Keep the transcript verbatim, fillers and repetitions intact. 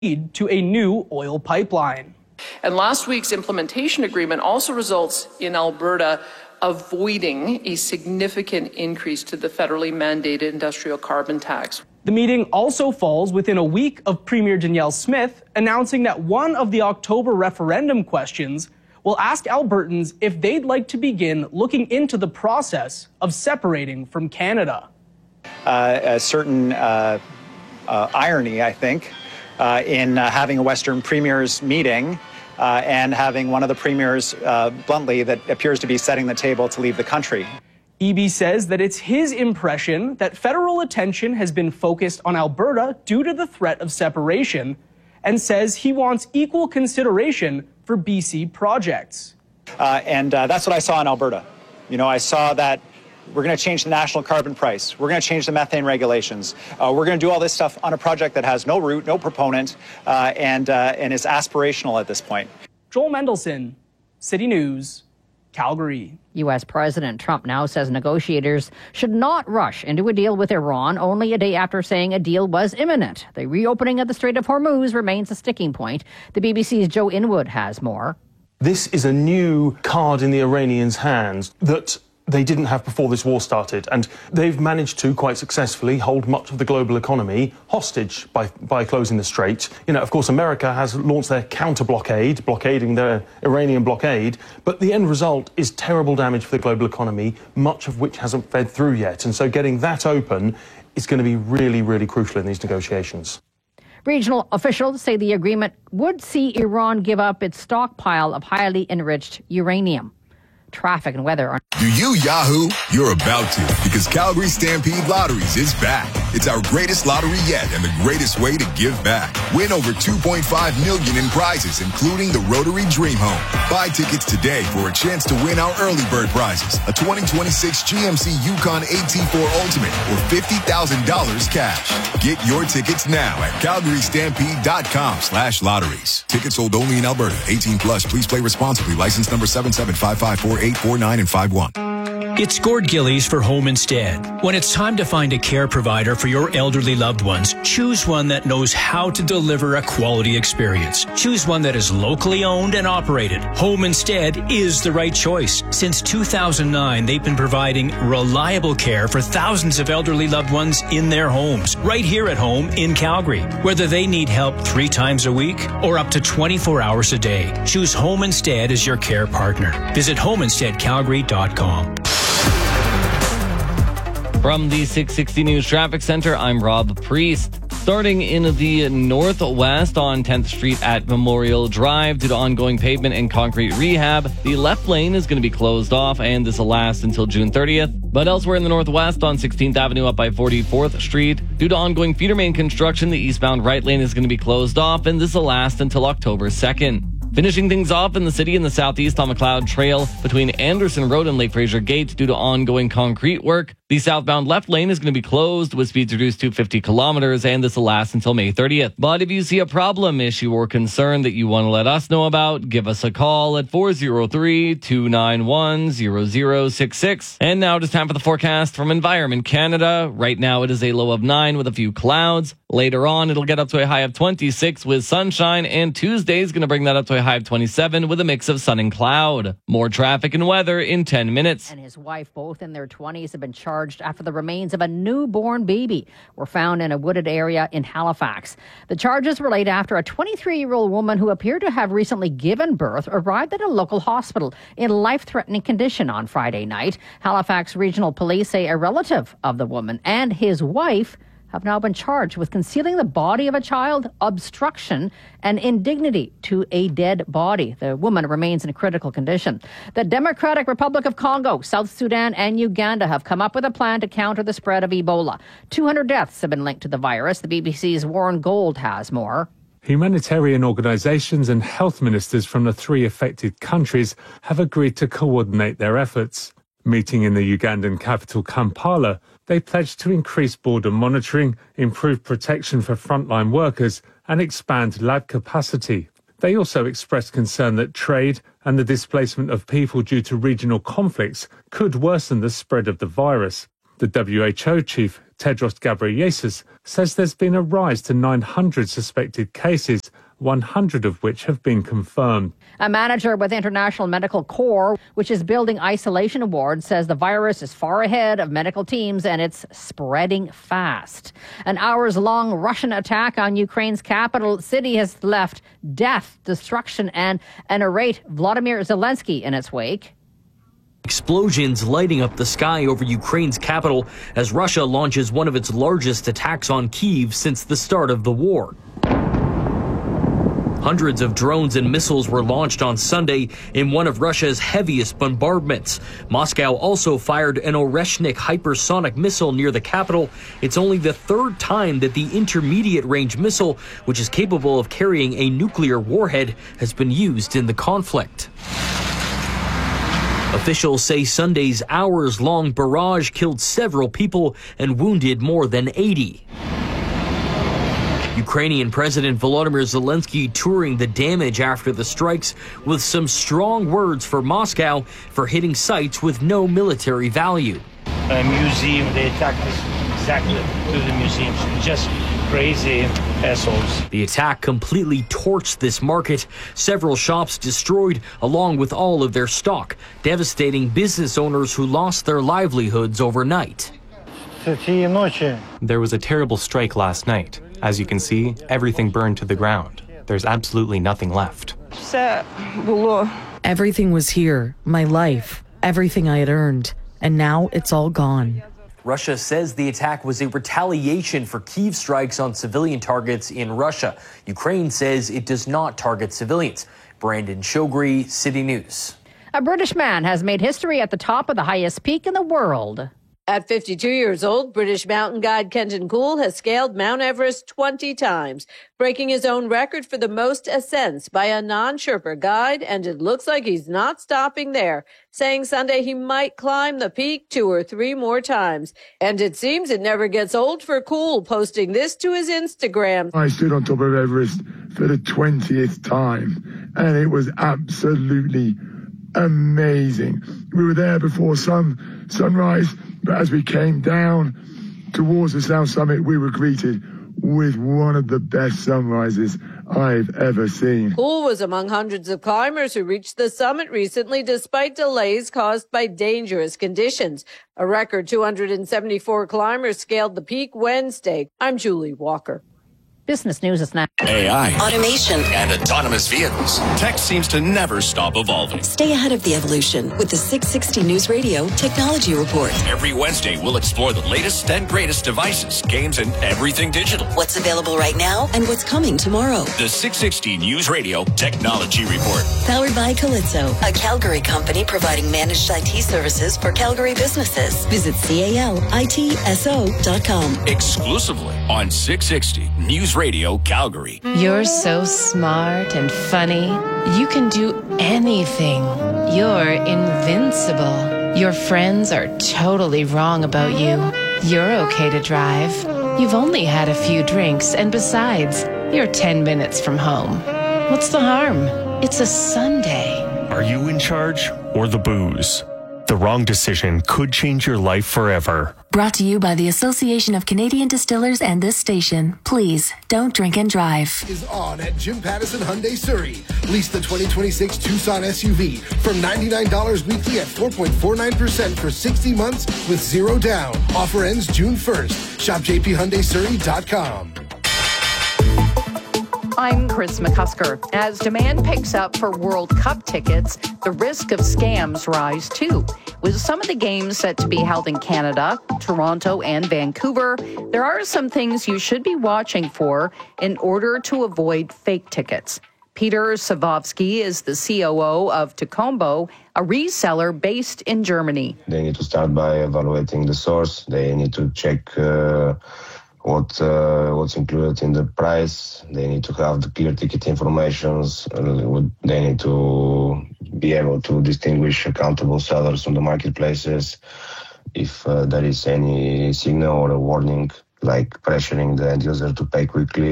lead to a new oil pipeline. And last week's implementation agreement also results in Alberta avoiding a significant increase to the federally mandated industrial carbon tax. The meeting also falls within a week of Premier Danielle Smith announcing that one of the October referendum questions will ask Albertans if they'd like to begin looking into the process of separating from Canada. Uh, a certain uh, uh, irony, I think, uh, in uh, having a Western Premier's meeting uh, and having one of the premiers, uh, bluntly, that appears to be setting the table to leave the country. Eby says that it's his impression that federal attention has been focused on Alberta due to the threat of separation, and says he wants equal consideration for B C projects. Uh, and uh, that's what I saw in Alberta. You know, I saw that we're going to change the national carbon price. We're going to change the methane regulations. Uh, we're going to do all this stuff on a project that has no root, no proponent, uh, and, uh, and is aspirational at this point. Joel Mendelson, City News, Calgary. U S. President Trump now says negotiators should not rush into a deal with Iran only a day after saying a deal was imminent. The reopening of the Strait of Hormuz remains a sticking point. The B B C's Joe Inwood has more. This is a new card in the Iranians' hands that they didn't have before this war started, and they've managed to quite successfully hold much of the global economy hostage by by closing the strait. You know, of course, America has launched their counter blockade, blockading their Iranian blockade, but the end result is terrible damage for the global economy, much of which hasn't fed through yet. And so getting that open is going to be really, really crucial in these negotiations. Regional officials say the agreement would see Iran give up its stockpile of highly enriched uranium. Traffic and weather are... Do you Yahoo? You're about to, because Calgary Stampede Lotteries is back. It's our greatest lottery yet and the greatest way to give back. Win over two point five million dollars in prizes, including the Rotary Dream Home. Buy tickets today for a chance to win our early bird prizes, a twenty twenty-six G M C Yukon A T four Ultimate or fifty thousand dollars cash. Get your tickets now at calgarystampede.com slash lotteries. Tickets sold only in Alberta. eighteen plus. Please play responsibly. License number seven seven five five four eight four nine and five one. It's Gord Gillies for Home Instead. When it's time to find a care provider for your elderly loved ones, choose one that knows how to deliver a quality experience. Choose one that is locally owned and operated. Home Instead is the right choice. Since two thousand nine, they've been providing reliable care for thousands of elderly loved ones in their homes, right here at home in Calgary. Whether they need help three times a week or up to twenty-four hours a day, choose Home Instead as your care partner. Visit home instead calgary dot com. From the six sixty News Traffic Center, I'm Rob Priest. Starting in the northwest on tenth Street at Memorial Drive due to ongoing pavement and concrete rehab, the left lane is going to be closed off, and this will last until June thirtieth. But elsewhere in the northwest on sixteenth Avenue up by forty-fourth Street, due to ongoing feeder main construction, the eastbound right lane is going to be closed off, and this will last until October second. Finishing things off in the city in the southeast on McLeod Trail between Anderson Road and Lake Fraser Gate due to ongoing concrete work. The southbound left lane is going to be closed with speeds reduced to fifty kilometers, and this will last until May thirtieth. But if you see a problem, issue, or concern that you want to let us know about, give us a call at four oh three, two nine one, zero zero six six. And now it is time for the forecast from Environment Canada. Right now it is a low of nine with a few clouds. Later on, it'll get up to a high of twenty-six with sunshine, and Tuesday is going to bring that up to a high of twenty-seven with a mix of sun and cloud. More traffic and weather in ten minutes. And his wife, both in their twenties, have been charged after the remains of a newborn baby were found in a wooded area in Halifax. The charges were laid after a twenty-three-year-old woman who appeared to have recently given birth arrived at a local hospital in life-threatening condition on Friday night. Halifax Regional Police say a relative of the woman and his wife have now been charged with concealing the body of a child, obstruction, and indignity to a dead body. The woman remains in critical condition. The Democratic Republic of Congo, South Sudan, and Uganda have come up with a plan to counter the spread of Ebola. two hundred deaths have been linked to the virus. The B B C's Warren Gold has more. Humanitarian organizations and health ministers from the three affected countries have agreed to coordinate their efforts. Meeting in the Ugandan capital Kampala, they pledged to increase border monitoring, improve protection for frontline workers, and expand lab capacity. They also expressed concern that trade and the displacement of people due to regional conflicts could worsen the spread of the virus. The W H O chief, Tedros Ghebreyesus, says there's been a rise to nine hundred suspected cases, one hundred of which have been confirmed. A manager with International Medical Corps, which is building isolation wards, says the virus is far ahead of medical teams and it's spreading fast. An hours-long Russian attack on Ukraine's capital city has left death, destruction, and an irate Volodymyr Zelensky in its wake. Explosions lighting up the sky over Ukraine's capital as Russia launches one of its largest attacks on Kyiv since the start of the war. Hundreds of drones and missiles were launched on Sunday in one of Russia's heaviest bombardments. Moscow also fired an Oreshnik hypersonic missile near the capital. It's only the third time that the intermediate-range missile, which is capable of carrying a nuclear warhead, has been used in the conflict. Officials say Sunday's hours-long barrage killed several people and wounded more than eighty. Ukrainian President Volodymyr Zelensky touring the damage after the strikes with some strong words for Moscow for hitting sites with no military value. A museum, they attacked us exactly to the museum. Just crazy assholes. The attack completely torched this market. Several shops destroyed, along with all of their stock, devastating business owners who lost their livelihoods overnight. There was a terrible strike last night. As you can see, everything burned to the ground. There's absolutely nothing left. Everything was here, my life, everything I had earned, and now it's all gone. Russia says the attack was a retaliation for Kyiv strikes on civilian targets in Russia. Ukraine says it does not target civilians. Brandon Shogri, City News. A British man has made history at the top of the highest peak in the world. At fifty-two years old, British mountain guide Kenton Cool has scaled Mount Everest twenty times, breaking his own record for the most ascents by a non-Sherpa guide, and it looks like he's not stopping there, saying Sunday he might climb the peak two or three more times. And it seems it never gets old for Cool, posting this to his Instagram. I stood on top of Everest for the twentieth time, and it was absolutely amazing. We were there before sun, sunrise, but as we came down towards the South Summit, we were greeted with one of the best sunrises I've ever seen. Cool was among hundreds of climbers who reached the summit recently despite delays caused by dangerous conditions. A record two hundred seventy-four climbers scaled the peak Wednesday. I'm Julie Walker. Business News is now. A I, automation, and autonomous vehicles. Tech seems to never stop evolving. Stay ahead of the evolution with the six sixty News Radio Technology Report. Every Wednesday, we'll explore the latest and greatest devices, games, and everything digital. What's available right now and what's coming tomorrow. The six sixty News Radio Technology Report. Powered by Calypso, a Calgary company providing managed I T services for Calgary businesses. Visit caliso dot com. Exclusively on six sixty News Radio Calgary. You're so smart and funny. You can do anything. You're invincible. Your friends are totally wrong about you. You're okay to drive. You've only had a few drinks, and besides, you're ten minutes from home. What's the harm? It's a Sunday. Are you in charge or the booze? The wrong decision could change your life forever. Brought to you by the Association of Canadian Distillers and this station. Please, don't drink and drive. Is on at Jim Pattison Hyundai Surrey. Lease the twenty twenty-six Tucson S U V from ninety-nine dollars weekly at four point four nine percent for sixty months with zero down. Offer ends June first. Shop j p hyundai surrey dot com. I'm Chris McCusker. As demand picks up for World Cup tickets, the risk of scams rise too. With some of the games set to be held in Canada, Toronto, and Vancouver, there are some things you should be watching for in order to avoid fake tickets. Peter Savovsky is the C O O of Tacombo, a reseller based in Germany. They need to start by evaluating the source. They need to check uh, what uh, what's included in the price. They need to have the clear ticket informations. They need to be able to distinguish accountable sellers from the marketplaces. If uh, there is any signal or a warning, like pressuring the end user to pay quickly,